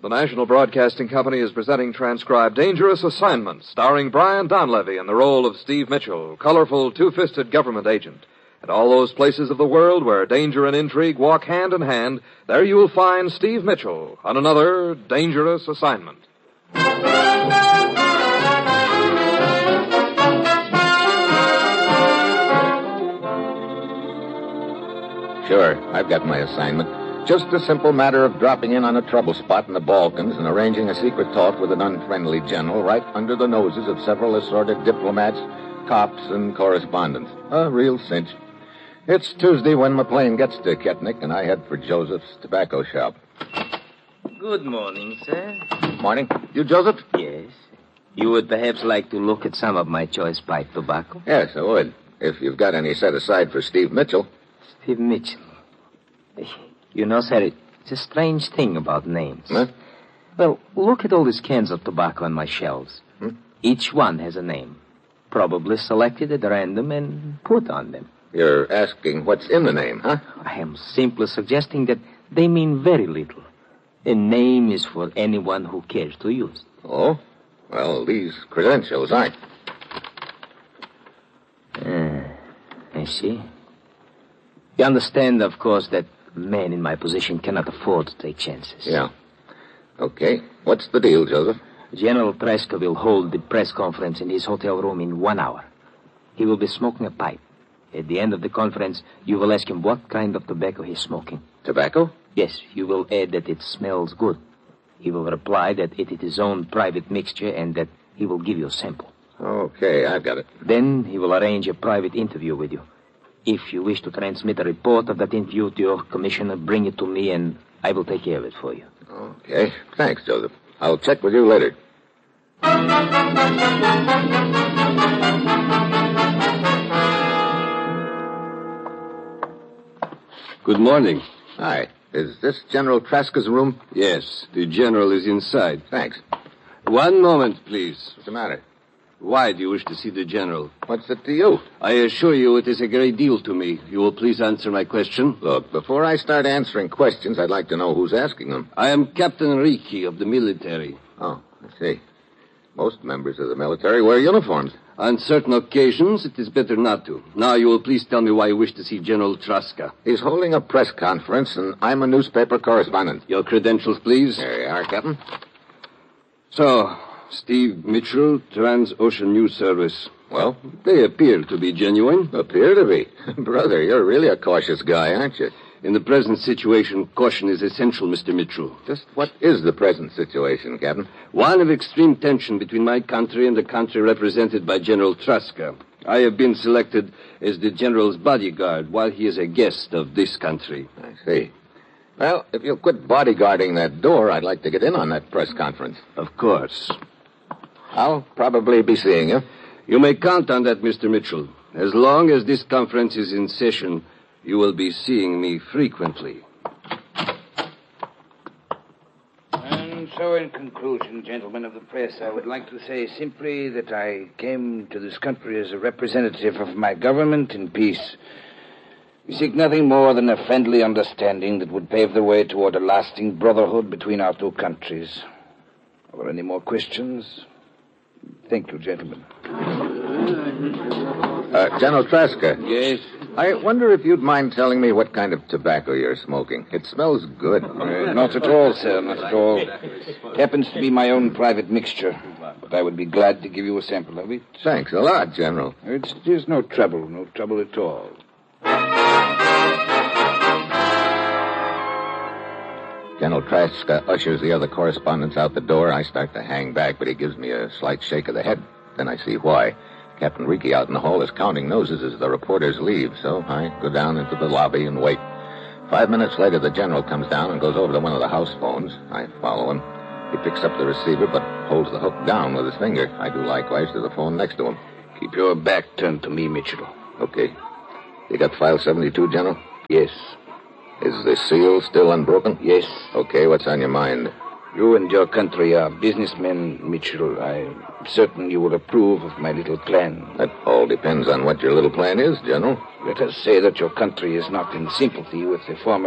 The National Broadcasting Company is presenting transcribed Dangerous Assignment, starring Brian Donlevy in the role of Steve Mitchell, colorful two-fisted government agent. At all those places of the world where danger and intrigue walk hand in hand, there you will find Steve Mitchell on another Dangerous Assignment. Sure, I've got my assignment. Just a simple matter of dropping in on a trouble spot in the Balkans and arranging a secret talk with an unfriendly general right under the noses of several assorted diplomats, cops, and correspondents. A real cinch. It's Tuesday when my plane gets to Ketnik, and I head for Joseph's tobacco shop. Good morning, sir. Morning. You, Joseph? Yes. You would perhaps like to look at some of my choice pipe tobacco? Yes, I would. If you've got any set aside for Steve Mitchell. Steve Mitchell. You know, sir, it's a strange thing about names. Huh? Well, look at all these cans of tobacco on my shelves. Each one has a name. Probably selected at random and put on them. You're asking what's in the name, huh? I am simply suggesting that they mean very little. A name is for anyone who cares to use it. Oh? Well, these credentials aren't. I see. You understand, of course, that men in my position cannot afford to take chances. Yeah. Okay. What's the deal, Joseph? General Tresca will hold the press conference in his hotel room in 1 hour. He will be smoking a pipe. At the end of the conference, you will ask him what kind of tobacco he's smoking. Tobacco? Yes, you will add that it smells good. He will reply that it is his own private mixture and that he will give you a sample. Okay, I've got it. Then he will arrange a private interview with you. If you wish to transmit a report of that interview to your commissioner, bring it to me and I will take care of it for you. Okay. Thanks, Joseph. I'll check with you later. Good morning. Hi. Is this General Tresca's room? Yes, the general is inside. Thanks. 1 moment, please. What's the matter? Why do you wish to see the general? What's it to you? I assure you it is a great deal to me. You will please answer my question? Look, before I start answering questions, I'd like to know who's asking them. I am Captain Ricci of the military. Oh, I see. Most members of the military wear uniforms. On certain occasions, it is better not to. Now you will please tell me why you wish to see General Tresca. He's holding a press conference, and I'm a newspaper correspondent. Your credentials, please. There you are, Captain. So, Steve Mitchell, Trans-Ocean News Service. Well? They appear to be genuine. Appear to be. Brother, you're really a cautious guy, aren't you? In the present situation, caution is essential, Mr. Mitchell. Just what is the present situation, Captain? One of extreme tension between my country and the country represented by General Tresca. I have been selected as the general's bodyguard while he is a guest of this country. I see. Well, if you'll quit bodyguarding that door, I'd like to get in on that press conference. Of course. I'll probably be seeing you. You may count on that, Mr. Mitchell. As long as this conference is in session, you will be seeing me frequently. And so, in conclusion, gentlemen of the press, I would like to say simply that I came to this country as a representative of my government in peace. We seek nothing more than a friendly understanding that would pave the way toward a lasting brotherhood between our two countries. Are there any more questions? Thank you, gentlemen. General Tresca. Yes? I wonder if you'd mind telling me what kind of tobacco you're smoking. It smells good. Not at all, sir, not at all. It happens to be my own private mixture, but I would be glad to give you a sample of it. Thanks a lot, General. There's no trouble at all. General Tresca ushers the other correspondents out the door. I start to hang back, but he gives me a slight shake of the head. Then I see why. Captain Ricci out in the hall is counting noses as the reporters leave, so I go down into the lobby and wait. 5 minutes later, the general comes down and goes over to one of the house phones. I follow him. He picks up the receiver, but holds the hook down with his finger. I do likewise to the phone next to him. Keep your back turned to me, Mitchell. Okay. You got file 72, General? Yes. Is the seal still unbroken? Yes. Okay, what's on your mind? You and your country are businessmen, Mitchell. I'm certain you will approve of my little plan. That all depends on what your little plan is, General. Let us say that your country is not in sympathy with the former